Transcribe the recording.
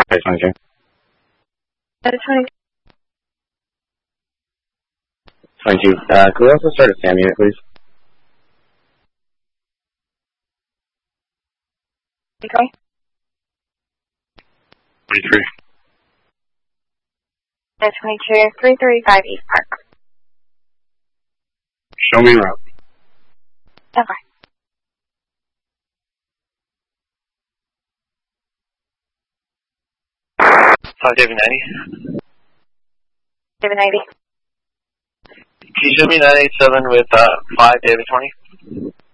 David 22. David 22. 22. Could we also start a SAM unit, please? Okay. 23. David 22, 335 East Park. Show me route. Okay. David 90. David 90. Can you show me 987 with 5 David 20?